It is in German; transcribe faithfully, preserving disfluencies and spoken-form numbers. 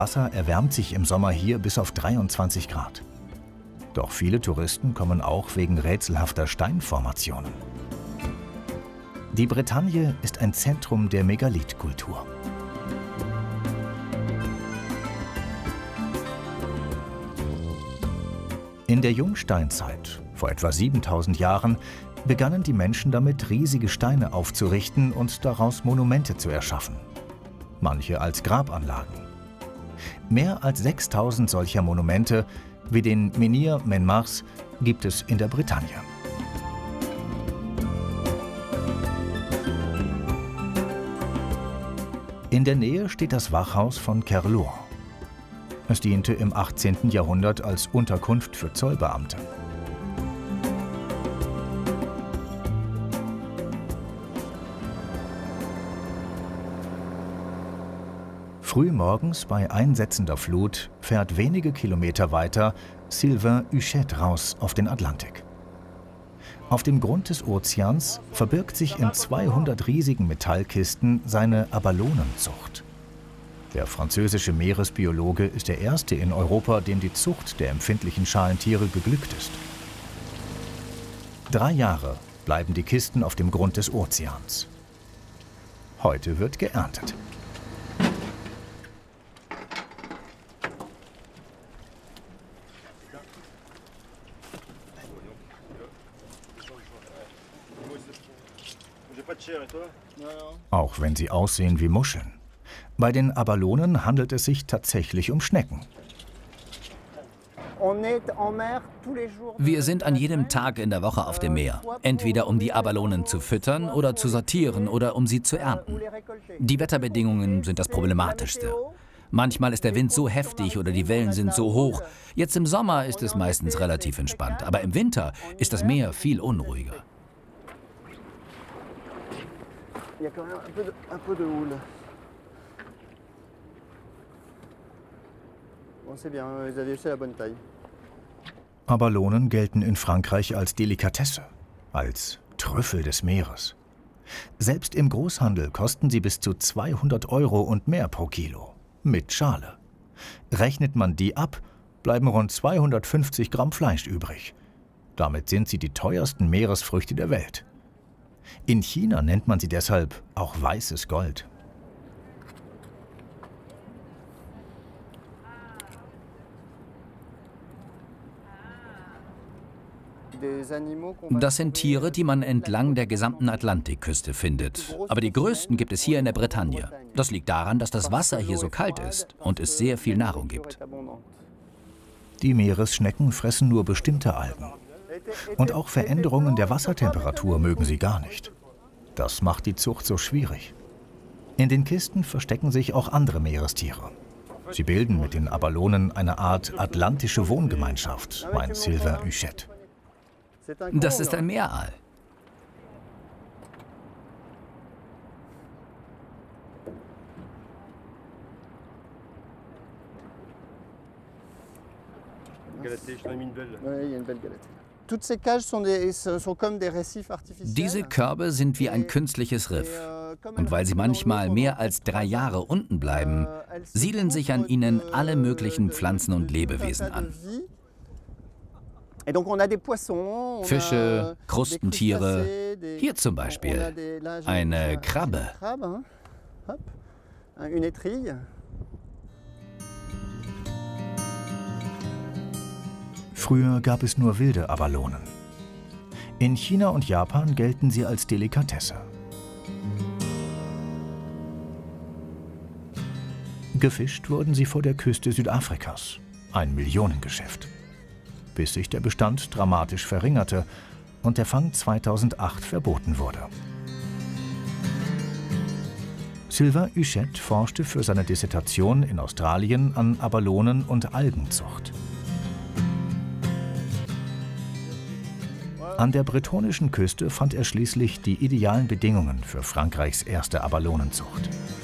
Wasser erwärmt sich im Sommer hier bis auf dreiundzwanzig Grad. Doch viele Touristen kommen auch wegen rätselhafter Steinformationen. Die Bretagne ist ein Zentrum der Megalithkultur. In der Jungsteinzeit, vor etwa siebentausend Jahren, begannen die Menschen damit, riesige Steine aufzurichten und daraus Monumente zu erschaffen. Manche als Grabanlagen. Mehr als sechstausend solcher Monumente, wie den Menhir Montmartre, gibt es in der Bretagne. In der Nähe steht das Wachhaus von Kerlour. Es diente im achtzehnten Jahrhundert als Unterkunft für Zollbeamte. Frühmorgens bei einsetzender Flut fährt wenige Kilometer weiter Sylvain Huchette raus auf den Atlantik. Auf dem Grund des Ozeans verbirgt sich in zweihundert riesigen Metallkisten seine Abalonenzucht. Der französische Meeresbiologe ist der erste in Europa, dem die Zucht der empfindlichen Schalentiere geglückt ist. Drei Jahre bleiben die Kisten auf dem Grund des Ozeans. Heute wird geerntet. Auch wenn sie aussehen wie Muscheln. Bei den Abalonen handelt es sich tatsächlich um Schnecken. Wir sind an jedem Tag in der Woche auf dem Meer, entweder um die Abalonen zu füttern oder zu sortieren oder um sie zu ernten. Die Wetterbedingungen sind das Problematischste. Manchmal ist der Wind so heftig oder die Wellen sind so hoch. Jetzt im Sommer ist es meistens relativ entspannt, aber im Winter ist das Meer viel unruhiger. Abalonen gelten in Frankreich als Delikatesse, als Trüffel des Meeres. Selbst im Großhandel kosten sie bis zu zweihundert Euro und mehr pro Kilo, mit Schale. Rechnet man die ab, bleiben rund zweihundertfünfzig Gramm Fleisch übrig. Damit sind sie die teuersten Meeresfrüchte der Welt. In China nennt man sie deshalb auch weißes Gold. Das sind Tiere, die man entlang der gesamten Atlantikküste findet. Aber die größten gibt es hier in der Bretagne. Das liegt daran, dass das Wasser hier so kalt ist und es sehr viel Nahrung gibt. Die Meeresschnecken fressen nur bestimmte Algen. Und auch Veränderungen der Wassertemperatur mögen sie gar nicht. Das macht die Zucht so schwierig. In den Kisten verstecken sich auch andere Meerestiere. Sie bilden mit den Abalonen eine Art atlantische Wohngemeinschaft, meint Sylvain Huchette. Das ist ein Meeraal. Diese Körbe sind wie ein künstliches Riff. Und weil sie manchmal mehr als drei Jahre unten bleiben, siedeln sich an ihnen alle möglichen Pflanzen und Lebewesen an. Fische, Krustentiere, hier zum Beispiel eine Krabbe. Früher gab es nur wilde Abalonen. In China und Japan gelten sie als Delikatesse. Gefischt wurden sie vor der Küste Südafrikas, ein Millionengeschäft. Bis sich der Bestand dramatisch verringerte und der Fang zweitausendacht verboten wurde. Sylvain Huchette forschte für seine Dissertation in Australien an Abalonen und Algenzucht. An der bretonischen Küste fand er schließlich die idealen Bedingungen für Frankreichs erste Abalonenzucht.